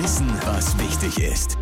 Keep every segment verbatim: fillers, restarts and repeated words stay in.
Wissen, was wichtig ist.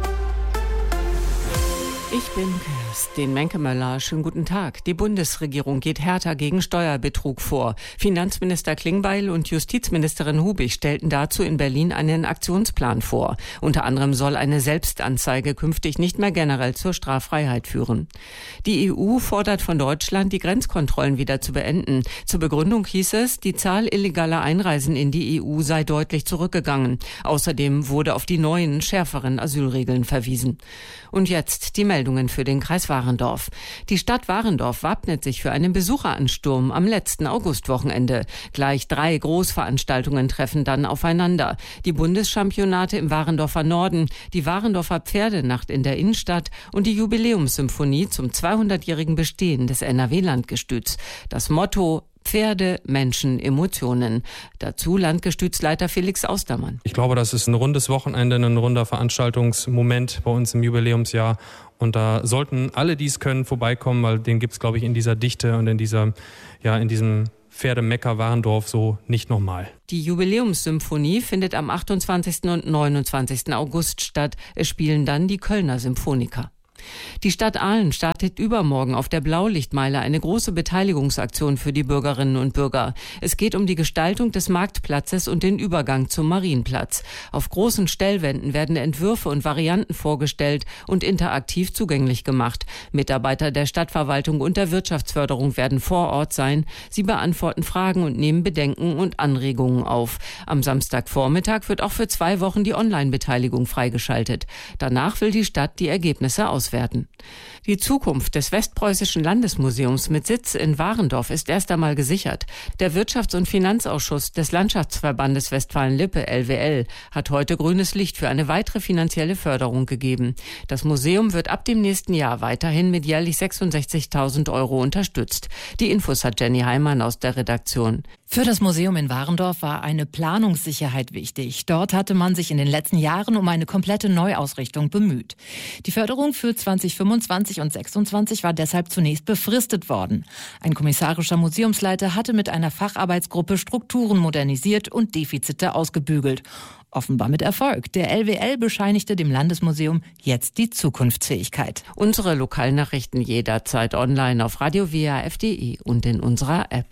Ich bin Kerstin Menkemöller. Schönen guten Tag. Die Bundesregierung geht härter gegen Steuerbetrug vor. Finanzminister Klingbeil und Justizministerin Hubig stellten dazu in Berlin einen Aktionsplan vor. Unter anderem soll eine Selbstanzeige künftig nicht mehr generell zur Straffreiheit führen. Die E U fordert von Deutschland, die Grenzkontrollen wieder zu beenden. Zur Begründung hieß es, die Zahl illegaler Einreisen in die E U sei deutlich zurückgegangen. Außerdem wurde auf die neuen, schärferen Asylregeln verwiesen. Und jetzt die Meldung für den Kreis Warendorf. Die Stadt Warendorf wappnet sich für einen Besucheransturm am letzten Augustwochenende. Gleich drei Großveranstaltungen treffen dann aufeinander. Die Bundeschampionate im Warendorfer Norden, die Warendorfer Pferdenacht in der Innenstadt und die Jubiläumssymphonie zum zweihundertjährigen Bestehen des N R W-Landgestüts. Das Motto: Pferde, Menschen, Emotionen. Dazu Landgestütsleiter Felix Austermann. Ich glaube, das ist ein rundes Wochenende, ein runder Veranstaltungsmoment bei uns im Jubiläumsjahr. Und da sollten alle, die es können, vorbeikommen, weil den gibt es, glaube ich, in dieser Dichte und in dieser, ja, in diesem Pferdemecker Warendorf so nicht nochmal. Die Jubiläumssymphonie findet am achtundzwanzigsten und neunundzwanzigsten August statt. Es spielen dann die Kölner Symphoniker. Die Stadt Aalen startet übermorgen auf der Blaulichtmeile eine große Beteiligungsaktion für die Bürgerinnen und Bürger. Es geht um die Gestaltung des Marktplatzes und den Übergang zum Marienplatz. Auf großen Stellwänden werden Entwürfe und Varianten vorgestellt und interaktiv zugänglich gemacht. Mitarbeiter der Stadtverwaltung und der Wirtschaftsförderung werden vor Ort sein. Sie beantworten Fragen und nehmen Bedenken und Anregungen auf. Am Samstagvormittag wird auch für zwei Wochen die Online-Beteiligung freigeschaltet. Danach will die Stadt die Ergebnisse auswerten. Werden. Die Zukunft des Westpreußischen Landesmuseums mit Sitz in Warendorf ist erst einmal gesichert. Der Wirtschafts- und Finanzausschuss des Landschaftsverbandes Westfalen-Lippe, L W L, hat heute grünes Licht für eine weitere finanzielle Förderung gegeben. Das Museum wird ab dem nächsten Jahr weiterhin mit jährlich sechsundsechzigtausend Euro unterstützt. Die Infos hat Jenny Heimann aus der Redaktion. Für das Museum in Warendorf war eine Planungssicherheit wichtig. Dort hatte man sich in den letzten Jahren um eine komplette Neuausrichtung bemüht. Die Förderung für zweitausendfünfundzwanzig und sechsundzwanzig war deshalb zunächst befristet worden. Ein kommissarischer Museumsleiter hatte mit einer Facharbeitsgruppe Strukturen modernisiert und Defizite ausgebügelt. Offenbar mit Erfolg. Der L W L bescheinigte dem Landesmuseum jetzt die Zukunftsfähigkeit. Unsere Lokalnachrichten jederzeit online auf radio w a f punkt d e und in unserer App.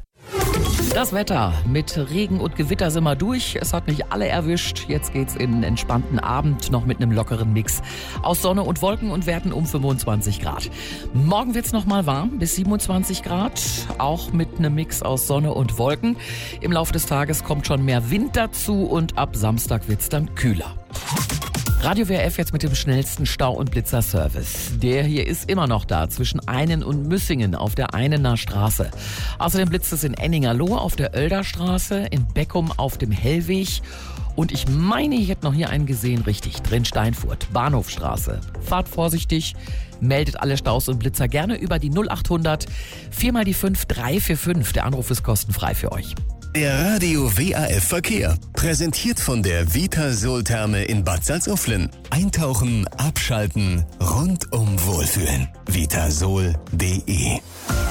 Das Wetter. Mit Regen und Gewitter sind wir durch. Es hat nicht alle erwischt. Jetzt geht's in einen entspannten Abend noch mit einem lockeren Mix aus Sonne und Wolken und Werten um fünfundzwanzig Grad. Morgen wird's noch mal warm bis siebenundzwanzig Grad, auch mit einem Mix aus Sonne und Wolken. Im Laufe des Tages kommt schon mehr Wind dazu und ab Samstag wird's dann kühler. Radio W R F jetzt mit dem schnellsten Stau- und Blitzerservice. Der hier ist immer noch da, zwischen Einen und Müssingen auf der Einener Straße. Außerdem blitzt es in Enningerloh auf der Oelder Straße, in Beckum auf dem Hellweg. Und ich meine, ich hätte noch hier einen gesehen, richtig, drin Steinfurt, Bahnhofstraße. Fahrt vorsichtig, meldet alle Staus und Blitzer gerne über die null achthundert vier mal die fünf drei vier fünf. Der Anruf ist kostenfrei für euch. Der Radio W A F Verkehr. Präsentiert von der Vitasol-Therme in Bad Salzuflen. Eintauchen, abschalten, rundum wohlfühlen. vitasol punkt d e.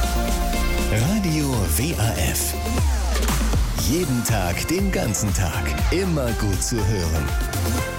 Radio W A F. Jeden Tag, den ganzen Tag. Immer gut zu hören.